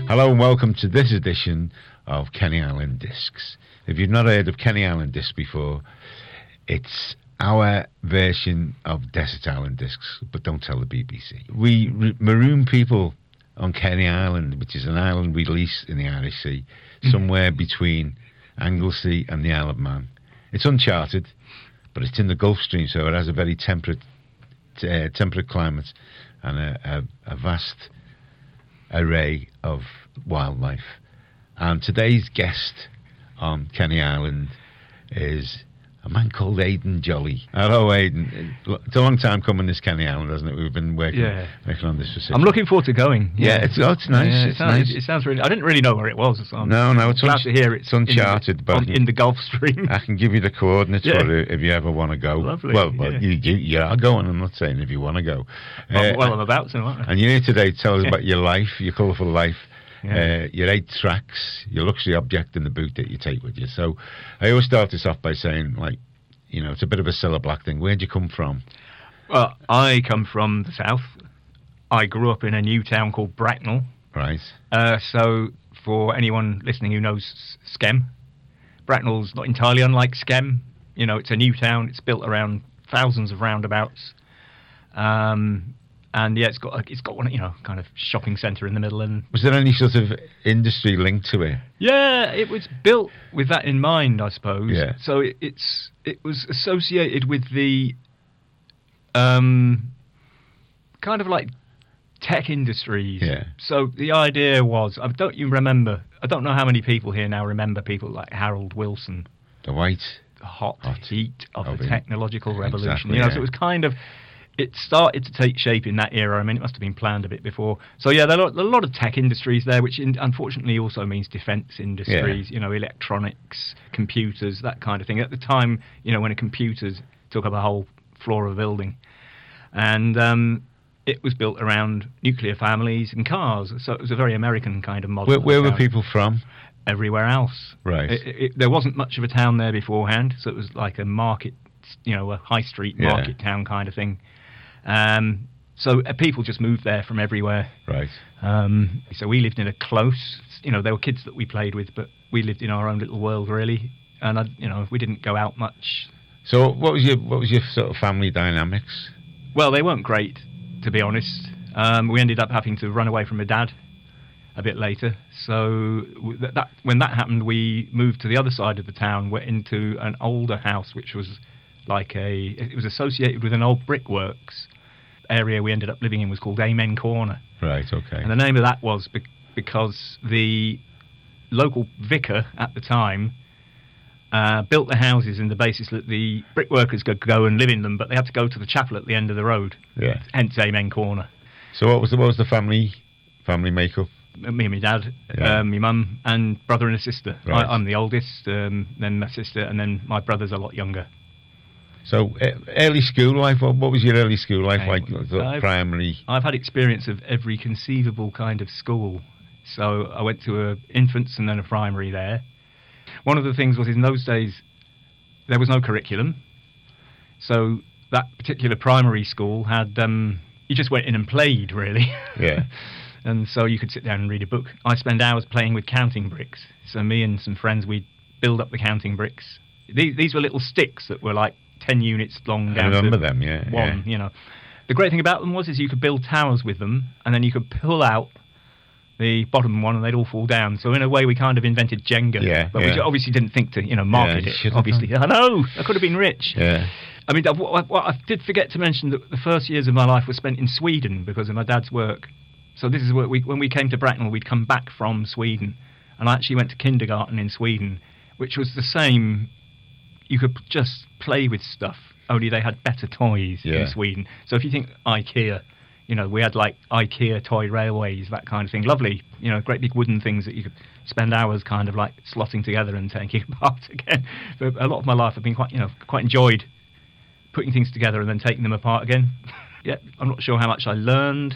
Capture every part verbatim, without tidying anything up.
Hello and welcome to this edition of Kenny Island Discs. If you've not heard of Kenny Island Discs before, it's our version of Desert Island Discs, but don't tell the B B C. We re- maroon people on Kenny Island, which is an island we lease in the Irish Sea, somewhere between Anglesey and the Isle of Man. It's uncharted, but it's in the Gulf Stream, so it has a very temperate, uh, temperate climate and a, a, a vast array of wildlife. And today's guest on Kenny Island is a man called Aidan Jolly. Hello, Aidan. It's a long time coming, this Kenny Island, hasn't it? We've been working, yeah. working on this for six I'm looking forward to going. Yeah, yeah it's, oh, it's nice. Yeah, it, it's sounds, nice. It, it sounds really... I didn't really know where it was. So I'm no, no, it's glad un- to hear it's, it's uncharted. In the, but on, in the Gulf Stream. I can give you the coordinates yeah. for it if you ever want to go. Lovely. Well, well yeah. you, you, you are going. I'm not saying if you want to go. Well, uh, well I'm about to, aren't I? And you're here today to tell us about your life, your colourful life. Yeah. Uh, your eight tracks, your luxury object in the boot that you take with you. So I always start this off by saying, like, you know, it's a bit of a Cilla Black thing. Where'd you come from? Well, I come from the south. I grew up in a new town called Bracknell. Right. Uh, so for anyone listening who knows Skem, Bracknell's not entirely unlike Skem. You know, it's a new town. It's built around thousands of roundabouts. Um... And yeah, it's got a, it's got one, you know, kind of shopping centre in the middle. And was there any sort of industry link to it? Yeah, it was built with that in mind, I suppose. Yeah. So it, it's it was associated with the um kind of like tech industries. Yeah. So the idea was, I don't you remember? I don't know how many people here now remember people like Harold Wilson. The white hot, hot heat of, of the it. technological revolution. Exactly, you know, yeah. so it was kind of. It started to take shape in that era. I mean, it must have been planned a bit before. So, yeah, there are a lot of tech industries there, which in, unfortunately also means defence industries, yeah. you know, electronics, computers, that kind of thing. At the time, you know, when a computer took up a whole floor of a building. And um, it was built around nuclear families and cars. So it was a very American kind of model. Where, where were people from? Everywhere else. Right. It, it, there wasn't much of a town there beforehand, so it was like a market, you know, a high street market yeah. town kind of thing. Um, so uh, people just moved there from everywhere. Right. Um, so we lived in a close, you know, there were kids that we played with, but we lived in our own little world, really. And, I, you know, we didn't go out much. So what was your what was your sort of family dynamics? Well, they weren't great, to be honest. Um, we ended up having to run away from my dad a bit later. So that, that when that happened, we moved to the other side of the town, went into an older house, which was like a, it was associated with an old brickworks. Area we ended up living in was called Amen Corner. Right, okay. And the name of that was be- because the local vicar at the time uh, built the houses in the basis that the brickworkers could go and live in them, but they had to go to the chapel at the end of the road. Yeah. Hence Amen Corner. So what was the, what was the family family makeup? Me and my dad, yeah. um, my mum, and brother and a sister. Right. I, I'm the oldest, um, then my sister, and then my brother's a lot younger. So, uh, early school life, what, what was your early school life okay. like? Sort of I've, primary? I've had experience of every conceivable kind of school. So, I went to a infants and then a primary there. One of the things was in those days, there was no curriculum. So, that particular primary school had, um, you just went in and played, really. Yeah. And so you could sit down and read a book. I spent hours playing with counting bricks. So, me and some friends, we'd build up the counting bricks. These, these were little sticks that were like ten units long down I remember to them, yeah. one, yeah. you know. The great thing about them was is you could build towers with them, and then you could pull out the bottom one and they'd all fall down. So in a way we kind of invented Jenga. Yeah, but yeah. we obviously didn't think to, you know, market yeah, it, obviously. I know, I could have been rich. Yeah. I mean, what, what I did forget to mention that the first years of my life were spent in Sweden because of my dad's work. So this is where we, when we came to Bracknell, we'd come back from Sweden, and I actually went to kindergarten in Sweden, which was the same. You could just play with stuff, only they had better toys yeah. in Sweden. So if you think IKEA, you know, we had like IKEA toy railways, that kind of thing. Lovely, you know, great big wooden things that you could spend hours kind of like slotting together and taking apart again. But a lot of my life I've been quite, you know, quite enjoyed putting things together and then taking them apart again. Yeah, I'm not sure how much I learned.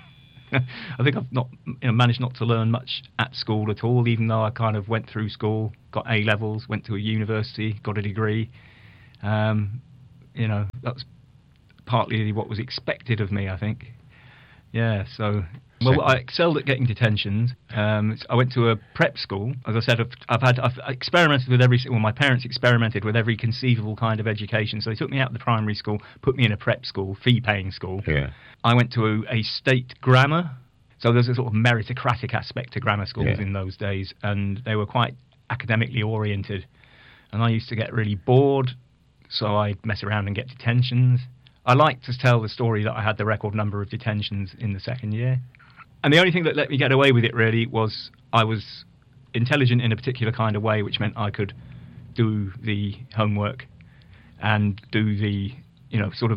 I think I've not, you know, managed not to learn much at school at all, even though I kind of went through school, got A levels, went to a university, got a degree. Um, you know, that's partly what was expected of me, I think. Yeah, so Well, Second. I excelled at getting detentions. Um, I went to a prep school. As I said, I've, I've had I've experimented with every. Well, my parents experimented with every conceivable kind of education. So they took me out of the primary school, put me in a prep school, fee-paying school. Yeah. I went to a, a state grammar. So there's a sort of meritocratic aspect to grammar schools Yeah. in those days, and they were quite academically oriented. And I used to get really bored, so I'd mess around and get detentions. I like to tell the story that I had the record number of detentions in the second year. And the only thing that let me get away with it really was I was intelligent in a particular kind of way, which meant I could do the homework and do the, you know, sort of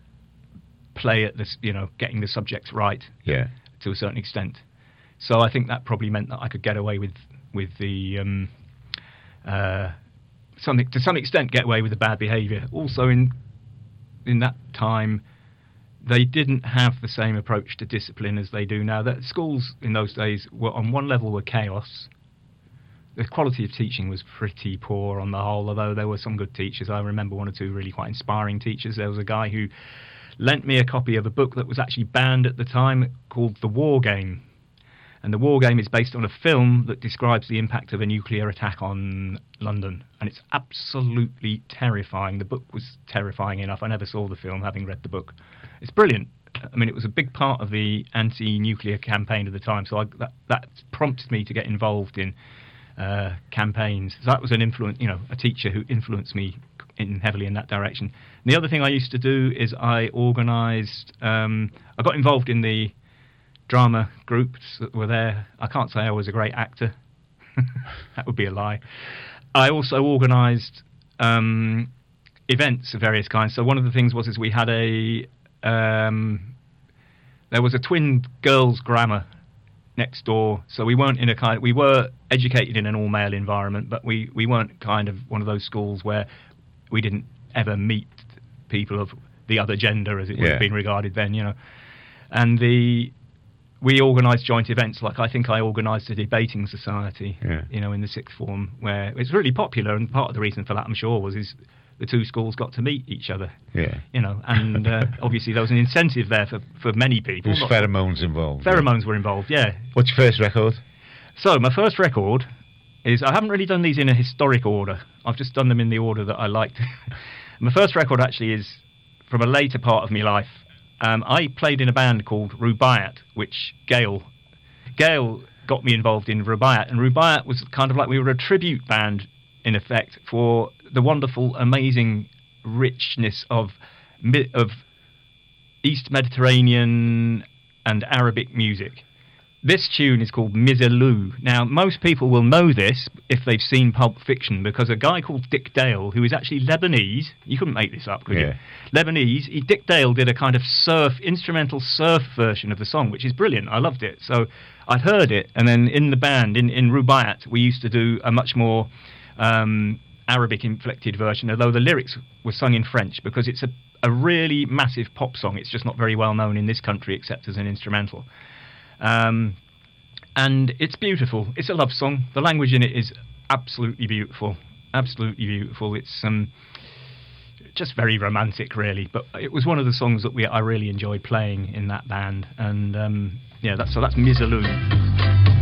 play at this, you know, getting the subjects right Yeah. to a certain extent. So I think that probably meant that I could get away with with the um, uh, something to some extent get away with the bad behaviour. Also in in that time, they didn't have the same approach to discipline as they do now. That schools in those days were, on one level, were chaos. The quality of teaching was pretty poor on the whole, although there were some good teachers. I remember one or two really quite inspiring teachers. There was a guy who lent me a copy of a book that was actually banned at the time called The War Game. And The War Game is based on a film that describes the impact of a nuclear attack on London. And it's absolutely terrifying. The book was terrifying enough. I never saw the film, having read the book. It's brilliant. I mean, it was a big part of the anti-nuclear campaign at the time. So I, that, that prompted me to get involved in uh, campaigns. So that was an influence, you know, a teacher who influenced me in heavily in that direction. And the other thing I used to do is I organised, um, I got involved in the drama groups that were there. I can't say I was a great actor. That would be a lie. I also organised um, events of various kinds. So one of the things was is we had a um, there was a twin girls' grammar next door. So we weren't in a kind. We were educated in an all-male environment, but we we weren't kind of one of those schools where we didn't ever meet people of the other gender, as it would Yeah. have been regarded then, you know. And the we organised joint events, like I think I organised a debating society, Yeah. you know, in the sixth form, where it's really popular, and part of the reason for that, I'm sure, was is the two schools got to meet each other, Yeah. you know, and uh, obviously there was an incentive there for, for many people. There's Not- pheromones involved. yeah. Pheromones were involved, yeah. What's your first record? So my first record is, I haven't really done these in a historic order. I've just done them in the order that I liked. My first record actually is from a later part of my life. Um, I played in a band called Rubaiyat, which Gail, Gail got me involved in Rubaiyat, and Rubaiyat was kind of like, we were a tribute band in effect for the wonderful, amazing richness of mi- of East Mediterranean and Arabic music. This tune is called Mizalou. Now, most people will know this if they've seen Pulp Fiction, because a guy called Dick Dale, who is actually Lebanese, you couldn't make this up, could Yeah. you? Lebanese, he, Dick Dale did a kind of surf, instrumental surf version of the song, which is brilliant. I loved it. So I'd heard it, and then in the band, in, in Rubaiyat, we used to do a much more um, Arabic-inflected version, although the lyrics were sung in French, because it's a, a really massive pop song. It's just not very well known in this country, except as an instrumental. Um, and it's beautiful. It's a love song. The language in it is absolutely beautiful. Absolutely beautiful. It's um, just very romantic, really. But it was one of the songs that we I really enjoyed playing in that band. And um, yeah, that's so that's Mizalou.